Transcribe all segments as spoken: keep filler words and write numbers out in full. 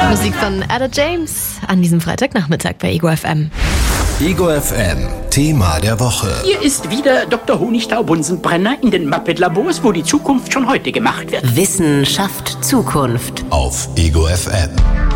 Musik von Ada James an diesem Freitagnachmittag bei Ego F M. Ego F M, Thema der Woche. Hier ist wieder Doktor Honigtau-Bunsenbrenner in den Muppet-Labors, wo die Zukunft schon heute gemacht wird. Wissenschaft Zukunft. Auf Ego F M.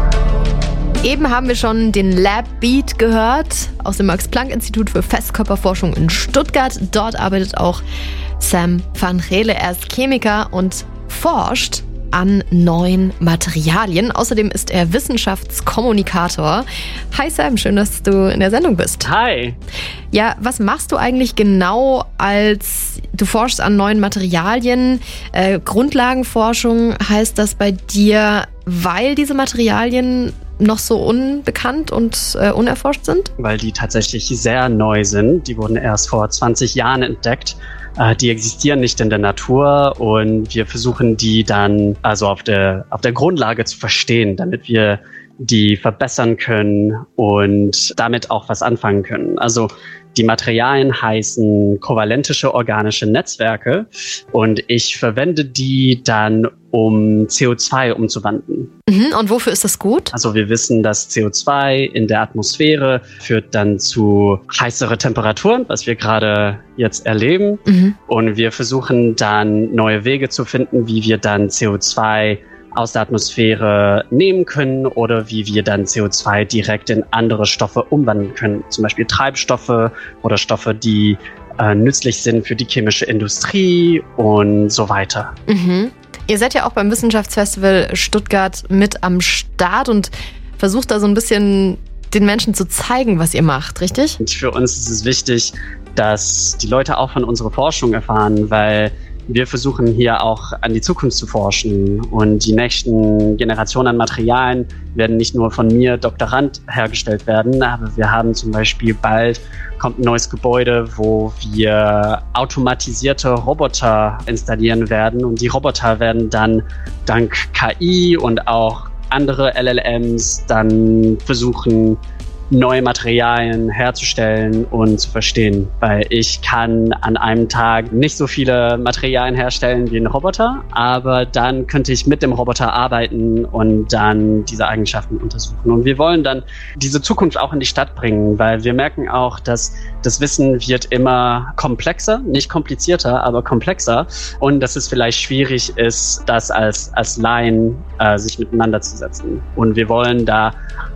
Eben haben wir schon den Lab Beat gehört aus dem Max-Planck-Institut für Festkörperforschung in Stuttgart. Dort arbeitet auch Sam van Gele. Er ist Chemiker und forscht an neuen Materialien. Außerdem ist er Wissenschaftskommunikator. Hi Sam, schön, dass du in der Sendung bist. Hi. Ja, was machst du eigentlich genau, als du forschst an neuen Materialien? Äh, Grundlagenforschung heißt das bei dir, weil diese Materialien noch so unbekannt und äh, unerforscht sind? Weil die tatsächlich sehr neu sind. Die wurden erst vor zwanzig Jahren entdeckt. Äh, die existieren nicht in der Natur und wir versuchen die dann also auf der, auf der Grundlage zu verstehen, damit wir die verbessern können und damit auch was anfangen können. Also die Materialien heißen kovalentische organische Netzwerke und ich verwende die dann, um C O zwei umzuwandeln. Mhm, und wofür ist das gut? Also wir wissen, dass C O zwei in der Atmosphäre führt dann zu heißere Temperaturen, was wir gerade jetzt erleben. Mhm. Und wir versuchen dann neue Wege zu finden, wie wir dann C O zwei aus der Atmosphäre nehmen können oder wie wir dann C O zwei direkt in andere Stoffe umwandeln können. Zum Beispiel Treibstoffe oder Stoffe, die äh, nützlich sind für die chemische Industrie und so weiter. Mhm. Ihr seid ja auch beim Wissenschaftsfestival Stuttgart mit am Start und versucht da so ein bisschen den Menschen zu zeigen, was ihr macht, richtig? Und für uns ist es wichtig, dass die Leute auch von unserer Forschung erfahren, weil wir versuchen hier auch an die Zukunft zu forschen und die nächsten Generationen an Materialien werden nicht nur von mir, Doktorand, hergestellt werden, aber wir haben zum Beispiel bald kommt ein neues Gebäude, wo wir automatisierte Roboter installieren werden und die Roboter werden dann dank K I und auch andere L L Ms dann versuchen, neue Materialien herzustellen und zu verstehen, weil ich kann an einem Tag nicht so viele Materialien herstellen wie ein Roboter, aber dann könnte ich mit dem Roboter arbeiten und dann diese Eigenschaften untersuchen. Und wir wollen dann diese Zukunft auch in die Stadt bringen, weil wir merken auch, dass das Wissen wird immer komplexer, nicht komplizierter, aber komplexer und dass es vielleicht schwierig ist, das als, als Laien äh, sich miteinander zu setzen. Und wir wollen da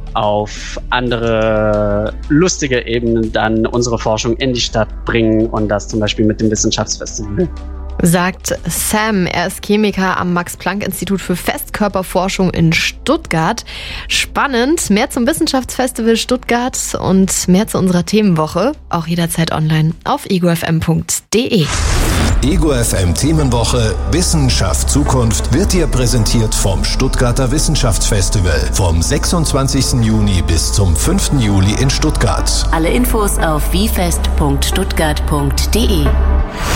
auf andere lustige Ebenen dann unsere Forschung in die Stadt bringen und das zum Beispiel mit dem Wissenschaftsfestival. Sagt Sam, er ist Chemiker am Max-Planck-Institut für Festkörperforschung in Stuttgart. Spannend, mehr zum Wissenschaftsfestival Stuttgart und mehr zu unserer Themenwoche, auch jederzeit online auf ego f m punkt d e. Ego F M Themenwoche Wissenschaft Zukunft wird dir präsentiert vom Stuttgarter Wissenschaftsfestival vom sechsundzwanzigsten Juni bis zum fünften Juli in Stuttgart. Alle Infos auf wiefest punkt stuttgart punkt d e.